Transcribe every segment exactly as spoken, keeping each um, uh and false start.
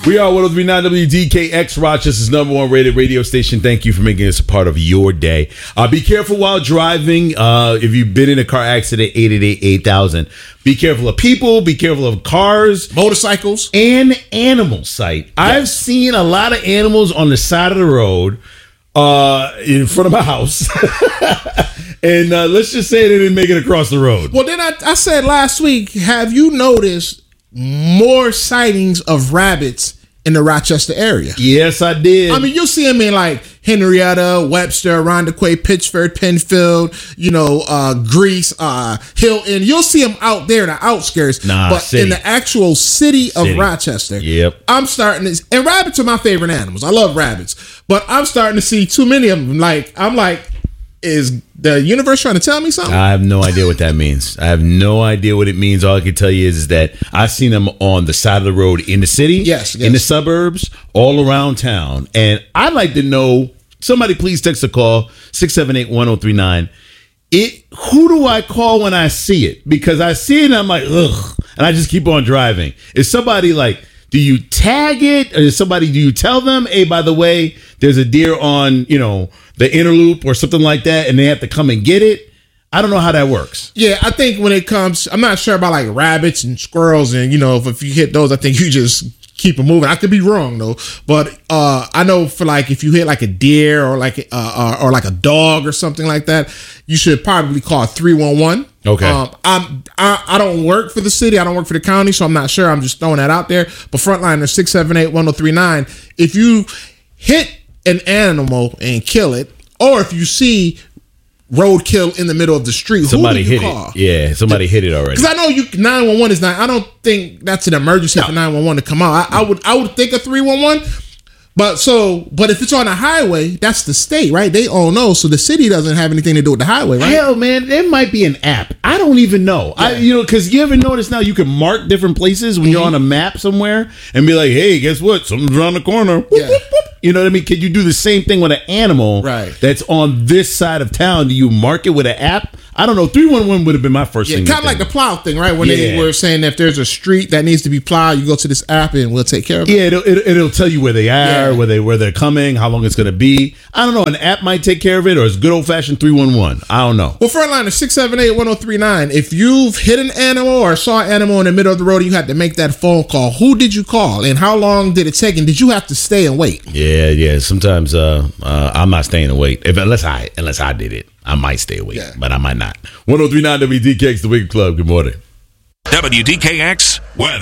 We are one oh three point nine W D K X, Rochester's number one rated radio station. Thank you for making this a part of your day. Uh, be careful while driving. Uh, if you've been in a car accident, eight eight eight, eight thousand. Be careful of people. Be careful of cars. Motorcycles. And animal sight. Yes. I've seen a lot of animals on the side of the road uh, in front of my house. And uh, let's just say they didn't make it across the road. Well, then I, I said last week, have you noticed more sightings of rabbits in the Rochester area? Yes, I did. I mean, you'll see them in like Henrietta, Webster, Rondequoit, Pittsford, Penfield, you know, uh, Greece, uh, Hilton. You'll see them out there in the outskirts. Nah, but city. in the actual city, city of Rochester, yep. I'm starting to, and rabbits are my favorite animals. I love rabbits, but I'm starting to see too many of them. Like, I'm like, is the universe trying to tell me something? I have no idea what that means. I have no idea what it means. All I can tell you is, is that I've seen them on the side of the road in the city, yes, yes. in the suburbs, all around town. And I'd like to know, somebody please text a call, six seven eight, one oh three nine. It, who do I call when I see it? Because I see it and I'm like, ugh, and I just keep on driving. Is somebody like, do you tag it? Or is somebody, do you tell them, hey, by the way, there's a deer on, you know, the inner loop or something like that, and they have to come and get it? I don't know how that works. Yeah, I think when it comes, I'm not sure about like rabbits and squirrels, and you know, if, if you hit those, I think you just keep them moving. I could be wrong though, but uh, I know for like if you hit like a deer or like uh, or like a dog or something like that, you should probably call three one one. Okay. Um, I'm I, I don't work for the city. I don't work for the county, so I'm not sure. I'm just throwing that out there. But Frontliner six seven eight, one oh three nine. If you hit an animal and kill it, or if you see roadkill in the middle of the street, somebody who do you hit call? it. Yeah, somebody hit it already. Because I know you nine one one is not. I don't think that's an emergency no. for nine one one to come out. I, I would I would think of three one one. But so, but if it's on a highway, that's the state, right? They own those, so the city doesn't have anything to do with the highway, right? Hell, man, there might be an app. I don't even know. Yeah. I, you know, because you ever notice now you can mark different places when mm-hmm. you're on a map somewhere and be like, hey, guess what? Something's around the corner. Whoop, yeah. whoop, whoop. You know what I mean? Can you do the same thing with an animal right. that's on this side of town? Do you mark it with an app? I don't know. three one one would have been my first yeah, thing. Kind of like the plow thing, right? When yeah. they were saying that if there's a street that needs to be plowed, you go to this app and we'll take care of it. Yeah, it'll, it'll, it'll tell you where they are, yeah. where they where they're coming, how long it's going to be. I don't know. An app might take care of it, or it's good old fashioned three one one. I don't know. Well, Frontliner six seven eight, one oh three nine. If you've hit an animal or saw an animal in the middle of the road and you had to make that phone call, who did you call and how long did it take? And did you have to stay and wait? Yeah, yeah. Sometimes uh, uh, I'm not staying and wait if unless I unless I did it. I might stay awake, yeah. but I might not. one oh three point nine W D K X, the Wicked Club. Good morning. W D K X weather.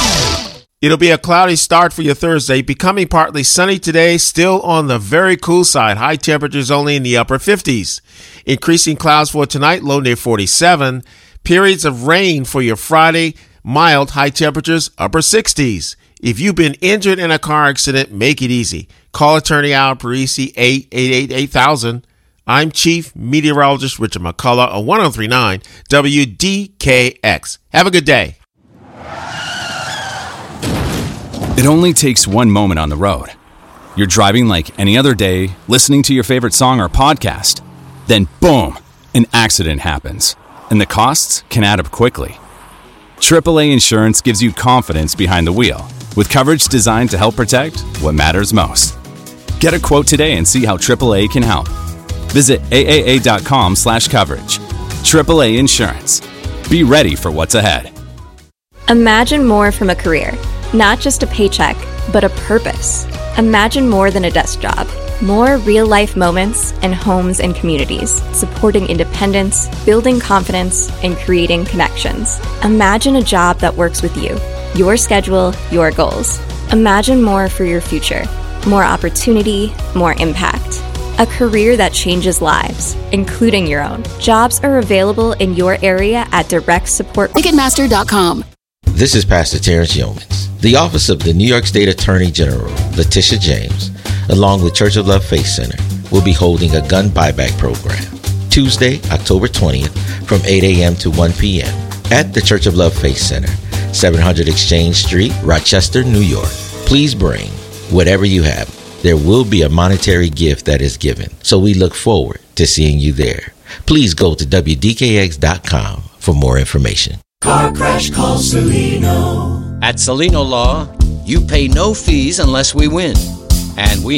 It'll be a cloudy start for your Thursday, becoming partly sunny today, still on the very cool side. High temperatures only in the upper fifties. Increasing clouds for tonight, low near forty-seven. Periods of rain for your Friday, mild, high temperatures, upper sixties. If you've been injured in a car accident, make it easy. Call attorney Al Parisi, eight eight eight, eight thousand. I'm Chief Meteorologist Richard McCullough on one oh three point nine W D K X. Have a good day. It only takes one moment on the road. You're driving like any other day, listening to your favorite song or podcast. Then boom, an accident happens. And the costs can add up quickly. triple A Insurance gives you confidence behind the wheel with coverage designed to help protect what matters most. Get a quote today and see how triple A can help. Visit triple A.com slash coverage. triple A Insurance. Be ready for what's ahead. Imagine more from a career. Not just a paycheck, but a purpose. Imagine more than a desk job. More real-life moments and homes and communities, supporting independence, building confidence, and creating connections. Imagine a job that works with you, your schedule, your goals. Imagine more for your future. More opportunity, more impact. A career that changes lives, including your own. Jobs are available in your area at Direct Support. Ticketmaster dot com. This is Pastor Terrence Yeomans. The Office of the New York State Attorney General, Letitia James, along with Church of Love Faith Center, will be holding a gun buyback program Tuesday, October twentieth from eight a.m. to one p.m. at the Church of Love Faith Center, seven hundred Exchange Street, Rochester, New York. Please bring whatever you have. There will be a monetary gift that is given, so we look forward to seeing you there. Please go to W D K X dot com for more information. Car Crash, call Celino. At Celino Law, You pay no fees unless we win. And we